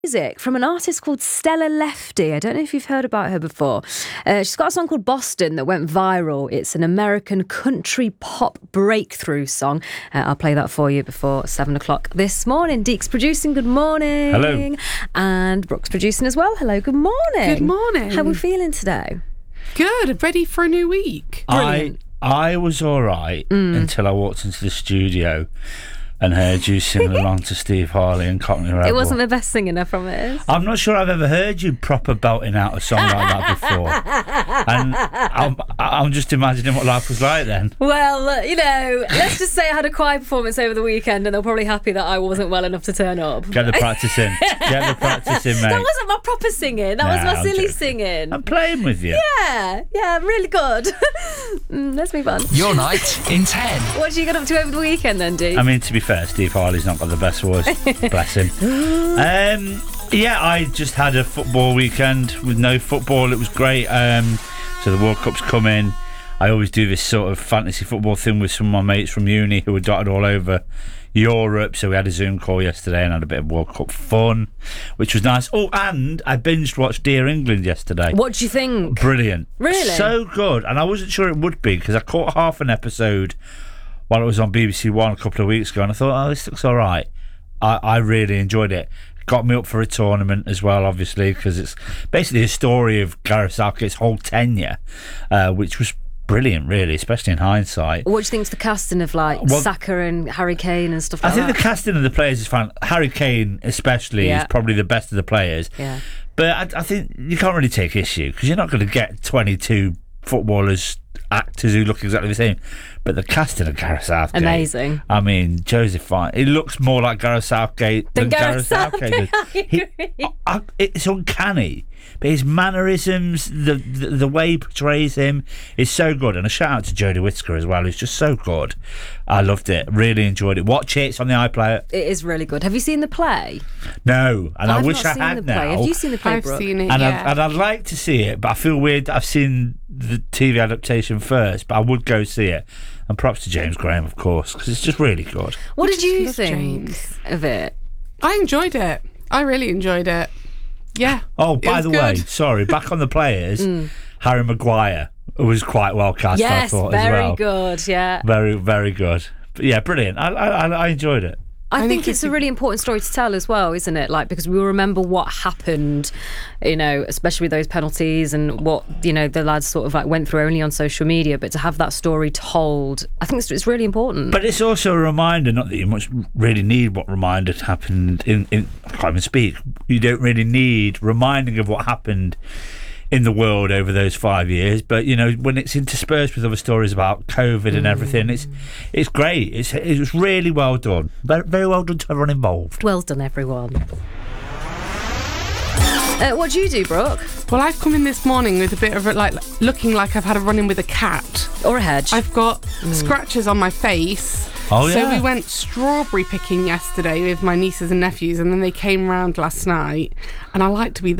Music from an artist called Stella Lefty. I don't know if you've heard about her before. She's got a song called Boston that went viral. It's an American country pop breakthrough song. I'll play that for you before 7 o'clock this morning. Deek's producing. Good morning. Hello. And Brooke's producing as well. Hello. Good morning. Good morning. How are we feeling today? Good. Ready for a new week. Brilliant. I was all right until I walked into the studio and heard you singing along to Steve Harley and Cockney Rebel. It wasn't the best singing, I promise. I'm not sure I've ever heard you proper belting out a song like that before. And I'm just imagining what life was like then. Well, let's just say I had a choir performance over the weekend and they're probably happy that I wasn't well enough to turn up. Get the practice in. Get the practice in, mate. That wasn't my proper singing. That was my silly singing. I'm playing with you. Yeah, really good. Let's move on. Your night in 10. What you got up to over the weekend then, Dee? I mean, to be fair, Steve Harley's not got the best voice. Bless him. I just had a football weekend with no football. It was great. So the World Cup's come in. I always do this sort of fantasy football thing with some of my mates from uni who were dotted all over Europe. So we had a Zoom call yesterday and had a bit of World Cup fun, which was nice. Oh, and I binged watched Dear England yesterday. What do you think? Brilliant. Really? So good. And I wasn't sure it would be because I caught half an episode while it was on BBC One a couple of weeks ago and I thought, this looks all right. I really enjoyed it. Got me up for a tournament as well, obviously, because it's basically a story of Gareth Southgate's whole tenure, which was brilliant, really, especially in hindsight. What do you think's the casting of Saka and Harry Kane and stuff like that? I think the casting of the players is fine. Harry Kane especially is probably the best of the players. Yeah. But I think you can't really take issue because you're not going to get 22 footballers, actors who look exactly the same. But the casting of Gareth Southgate, amazing. I mean, Joseph Fine, he looks more like Gareth Southgate than Gareth Southgate does. It's uncanny. But his mannerisms, the way he portrays him is so good. And a shout out to Jodie Whittaker as well, who's just so good. I loved it. Really enjoyed it. Watch it. It's on the iPlayer. It is really good. Have you seen the play? No, and I wish not I seen had the play. now. Have you seen the play, I've Brooke? seen it, And yeah. I'd like to see it, but I feel weird that I've seen the TV adaptation first, but I would go see it. And props to James Graham, of course, because it's just really good. What did you love think James. of it? I enjoyed it. I really enjoyed it. Yeah. Oh, by was the way, good. sorry, back on the players, Harry Maguire was quite well cast, I Yes, thought, as very well. good, yeah. Very, very good. But yeah, brilliant. I enjoyed it. I think think it's a really important story to tell as well, isn't it? Because we remember what happened, especially with those penalties and what, the lads sort of went through only on social media. But to have that story told, I think it's really important. But it's also a reminder, not that you much really need what reminded happened in I can't even speak. You don't really need reminding of what happened in the world over those 5 years, but when it's interspersed with other stories about COVID and everything, it's great. It's really well done. Very, very well done to everyone involved. Well done, everyone. What do you do, Brooke? Well, I've come in this morning with a bit of looking like I've had a run-in with a cat. Or a hedge? I've got scratches on my face. Oh, So yeah. we went strawberry picking yesterday with my nieces and nephews, and then they came round last night, and I like to be